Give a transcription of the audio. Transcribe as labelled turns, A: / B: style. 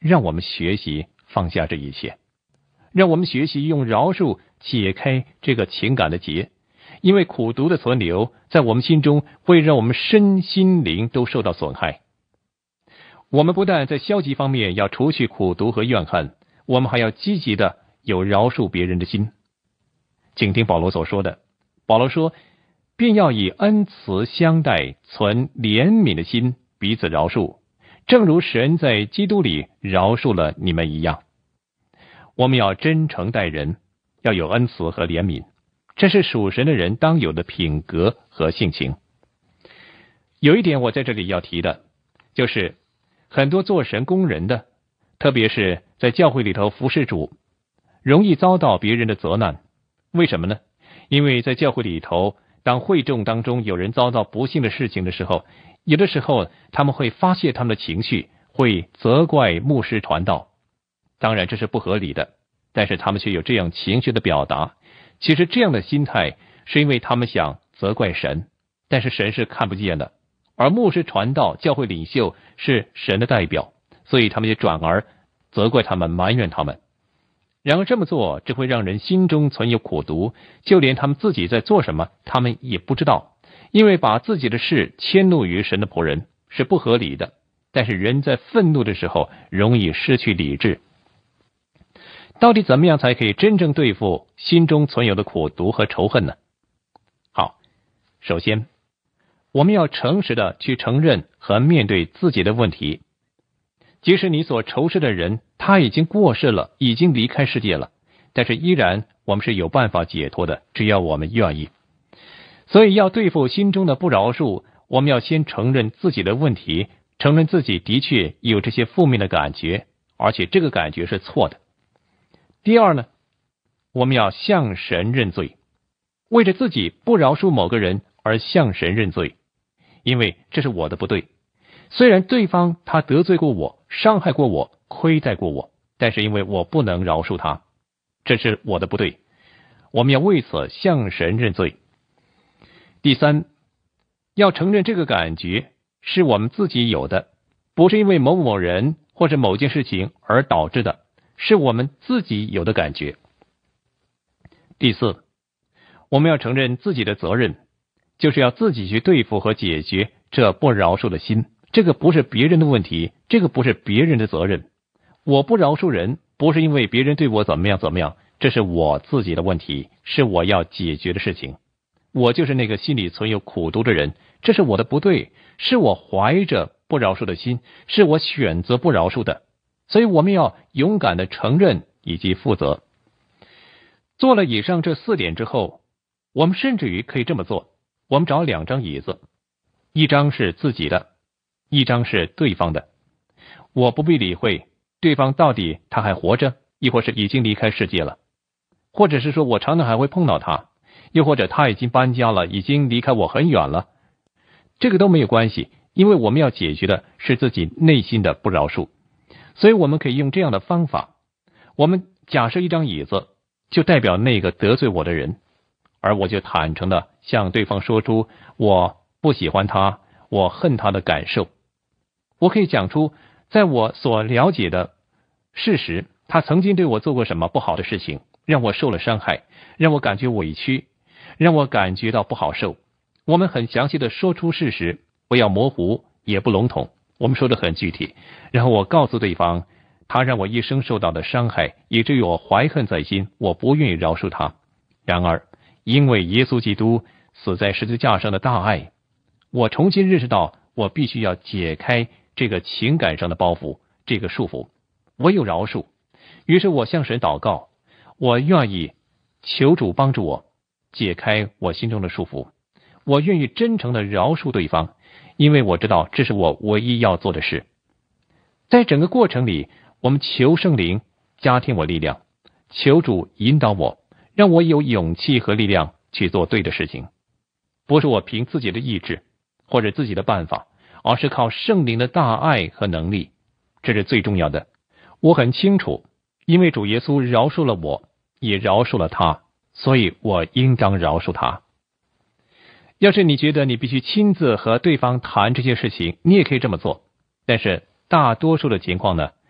A: 让我们学习放下这一切，让我们学习用饶恕解开这个情感的结，因为苦毒的存留在我们心中会让我们身心灵都受到损害。我们不但在消极方面要除去苦毒和怨恨，我们还要积极的有饶恕别人的心。请听保罗所说的，保罗说，便要以恩慈相待，存怜悯的心，彼此饶恕，正如神在基督里饶恕了你们一样。我们要真诚待人，要有恩慈和怜悯，这是属神的人当有的品格和性情。有一点我在这里要提的，就是很多做神工人的，特别是在教会里头服侍主，容易遭到别人的责难。为什么呢？因为在教会里头，当会众当中有人遭到不幸的事情的时候，有的时候他们会发泄他们的情绪，会责怪牧师传道。当然这是不合理的，但是他们却有这样情绪的表达。其实这样的心态是因为他们想责怪神，但是神是看不见的，而牧师传道、教会领袖是神的代表，所以他们就转而责怪他们，埋怨他们。然而这么做只会让人心中存有苦毒，就连他们自己在做什么他们也不知道，因为把自己的事迁怒于神的仆人是不合理的。但是人在愤怒的时候容易失去理智。到底怎么样才可以真正对付心中存有的苦毒和仇恨呢？好，首先我们要诚实的去承认和面对自己的问题。即使你所仇视的人他已经过世了，已经离开世界了，但是依然我们是有办法解脱的，只要我们愿意。所以要对付心中的不饶恕，我们要先承认自己的问题，承认自己的确有这些负面的感觉，而且这个感觉是错的。第二呢，我们要向神认罪，为着自己不饶恕某个人而向神认罪，因为这是我的不对。虽然对方他得罪过我，伤害过我，亏待过我，但是因为我不能饶恕他，这是我的不对，我们要为此向神认罪。第三，要承认这个感觉是我们自己有的，不是因为某某人或者某件事情而导致的，是我们自己有的感觉。第四，我们要承认自己的责任，就是要自己去对付和解决这不饶恕的心。这个不是别人的问题，这个不是别人的责任。我不饶恕人，不是因为别人对我怎么样怎么样，这是我自己的问题，是我要解决的事情。我就是那个心里存有苦毒的人，这是我的不对，是我怀着不饶恕的心，是我选择不饶恕的。所以我们要勇敢的承认以及负责。做了以上这4点之后，我们甚至于可以这么做，我们找2张椅子，一张是自己的，一张是对方的。我不必理会对方到底他还活着，亦或是已经离开世界了，或者是说我常常还会碰到他，又或者他已经搬家了，已经离开我很远了，这个都没有关系，因为我们要解决的是自己内心的不饶恕。所以我们可以用这样的方法，我们假设一张椅子就代表那个得罪我的人，而我就坦诚的向对方说出我不喜欢他，我恨他的感受。我可以讲出在我所了解的事实，他曾经对我做过什么不好的事情，让我受了伤害，让我感觉委屈，让我感觉到不好受。我们很详细的说出事实，不要模糊也不笼统，我们说的很具体，然后我告诉对方他让我一生受到的伤害，以至于我怀恨在心，我不愿意饶恕他。然而因为耶稣基督死在十字架上的大爱，我重新认识到我必须要解开这个情感上的包袱，这个束缚，唯有饶恕。于是我向神祷告，我愿意求主帮助我解开我心中的束缚，我愿意真诚的饶恕对方，因为我知道这是我唯一要做的事。在整个过程里，我们求圣灵加添我力量，求主引导我，让我有勇气和力量去做对的事情，不是我凭自己的意志或者自己的办法，而是靠圣灵的大爱和能力，这是最重要的。我很清楚，因为主耶稣饶恕了我，也饶恕了他，所以我应当饶恕他。要是你觉得你必须亲自和对方谈这些事情，你也可以这么做，但是大多数的情况呢，